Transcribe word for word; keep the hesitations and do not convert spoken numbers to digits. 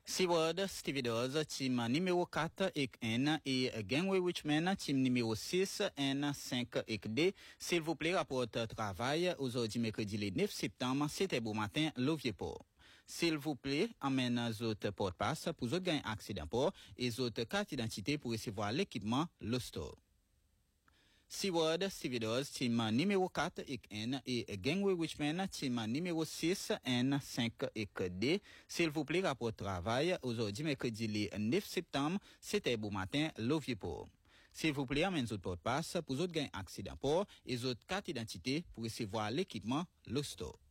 Seward Stevedores, team numéro quatre et N et Gangway Richmond, team numéro six N cinq et D. S'il vous plaît, rapport travail aujourd'hui mercredi le neuf septembre, c'était beau matin, Lovier-Port. S'il vous plaît, amène autres porte-passe pour autres gains accident port et autres cartes d'identité pour recevoir l'équipement, le store. Seward Stevedores, team numéro quatre et N et Gangway Richmond, team numéro six N cinq et D. S'il vous plaît, rapport travail aujourd'hui mercredi le neuf septembre, c'était beau matin, Lovier-Port. S'il vous plaît, amène autres porte-passe pour autres gains accident port et autres cartes d'identité pour recevoir l'équipement, le store.